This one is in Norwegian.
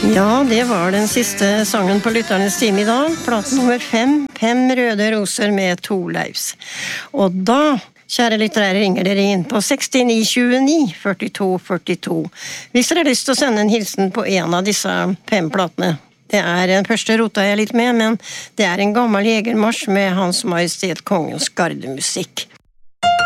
Ja, det var den siste sangen på Lytternes time I dag. Plate nummer 5, 5 røde roser med Torleifs. Og da, kjære lyttere, ringer dere inn på 6929 42 42. Hvis dere har lyst til å sende en hilsen på en av disse 5 platene. Det den første rota jeg litt med, men det en gammel jegermarsj med Hans Majestet Kongens gardemusikk.